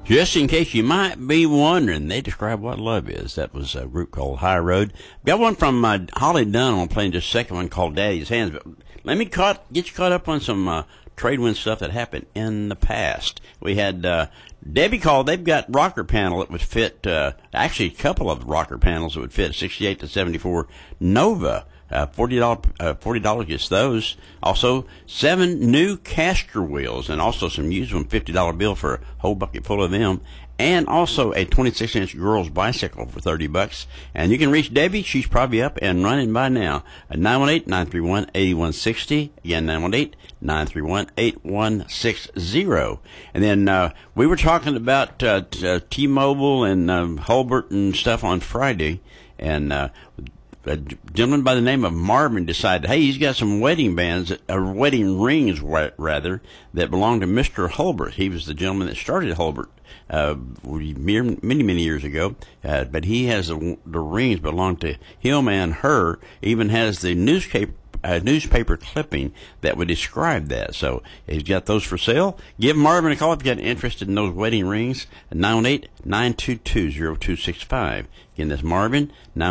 Just in case you might be wondering, they describe what love is. That was a group called High Road. Got one from Holly Dunn. I'm playing just a second one called Daddy's Hands. But let me get you caught up on some trade wind stuff that happened in the past. We had Debbie called. They've got rocker panel that would fit, actually a couple of rocker panels that would fit 68 to 74 Nova. $40 gets those. Also, 7 new caster wheels, and also some used one, $50 bill for a whole bucket full of them. And also a 26-inch girl's bicycle for $30. And you can reach Debbie. She's probably up and running by now. 918-931-8160. Again, 918-931-8160. And then we were talking about T-Mobile and Hulbert and stuff on Friday. And a gentleman by the name of Marvin decided, hey, he's got some wedding bands, wedding rings, rather, that belong to Mr. Hulbert. He was the gentleman that started Hulbert many years ago, but he has the rings belong to him and her. Even has the newspaper clipping that would describe that. So he's got those for sale. Give Marvin a call if you're interested in those wedding rings. 918-922-0265. Again, that's Marvin,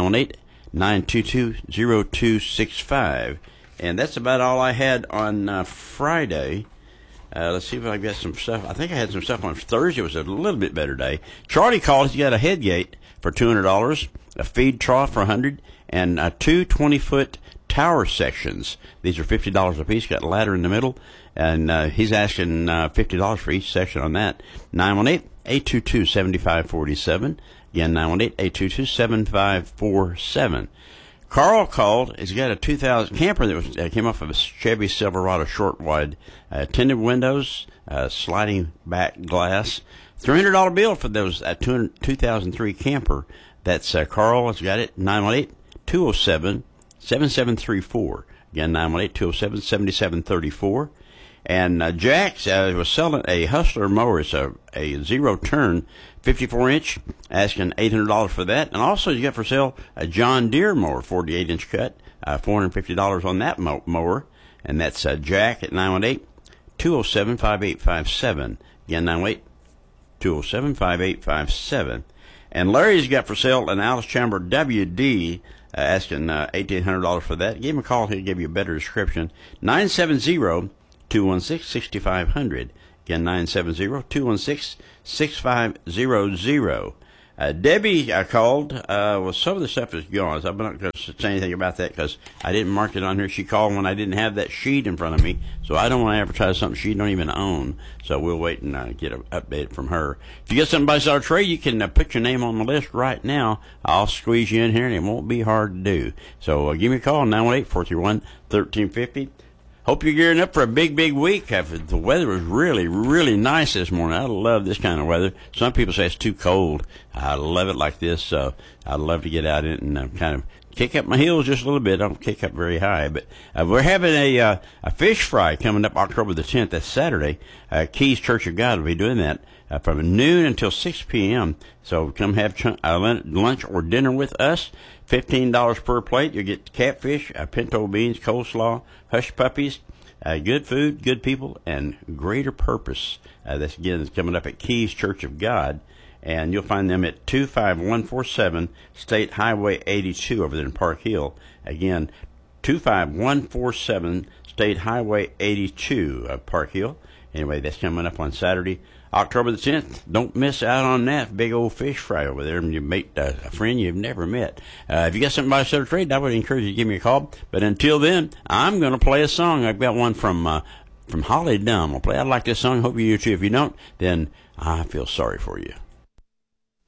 922-0265. And that's about all I had on Friday. Let's see if I've got some stuff. I think I had some stuff on Thursday. It was a little bit better day. Charlie called. He's got a head gate for $200, a feed trough for $100, and two 20-foot tower sections. These are $50 a piece. Got a ladder in the middle, and he's asking $50 for each section on that. 918-822-7547. Again, 918-822-7547. Carl called. He's got a 2000 camper that was came off of a Chevy Silverado short wide, tinted windows, sliding back glass. $300 bill for those 2003 camper. That's Carl has got it. 918-207-7734. Again, 918-207-7734. And Jack was selling a Hustler mower. It's a zero-turn 54-inch, asking $800 for that. And also you got for sale a John Deere mower, 48-inch cut, $450 on that mower. And that's Jack at 918-207-5857. Again, 918-207-5857. And Larry's got for sale an Alice Chamber WD, asking $1,800 for that. Give him a call. He'll give you a better description. 970-216-6500. Again, 970-216-6500. Debbie called. Well, some of the stuff is gone. So I'm not going to say anything about that because I didn't mark it on here. She called when I didn't have that sheet in front of me. So I don't want to advertise something she don't even own. So we'll wait and get an update from her. If you get something by our trade, you can put your name on the list right now. I'll squeeze you in here, and it won't be hard to do. So give me a call, 918-431-1350. Hope you're gearing up for a big week. The weather was really, really nice this morning. I love this kind of weather. Some people say it's too cold. I love it like this. So I'd love to get out in it and kind of kick up my heels just a little bit. I don't kick up very high. But we're having a fish fry coming up October the 10th. That's Saturday. Keys Church of God will be doing that from noon until 6 p.m. So come have lunch or dinner with us. $15 per plate. You'll get catfish, pinto beans, coleslaw, hush puppies, good food, good people, and greater purpose. That's coming up at Keys Church of God. And you'll find them at 25147 State Highway 82 over there in Park Hill. Again, 25147 State Highway 82 Park Hill. Anyway, that's coming up on Saturday, October the 10th. Don't miss out on that big old fish fry over there, and you meet a friend you've never met. If you got something by the trade, I would encourage you to give me a call. But until then, I'm going to play a song. I've got one from Holly Dunn. I'll play. I like this song. Hope you do too. If you don't, then I feel sorry for you.